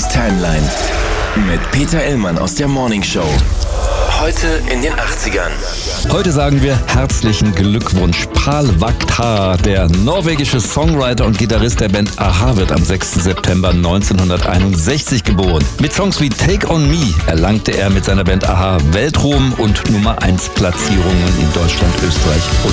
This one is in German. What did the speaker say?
Kai's Timeline. Mit Peter Illmann aus der Morning Show. Heute in den 80ern. Heute sagen wir herzlichen Glückwunsch. Pål Vaktar, der norwegische Songwriter und Gitarrist der Band a-ha, wird am 6. September 1961 geboren. Mit Songs wie Take On Me erlangte er mit seiner Band a-ha Weltruhm und Nummer 1 Platzierungen in Deutschland, Österreich und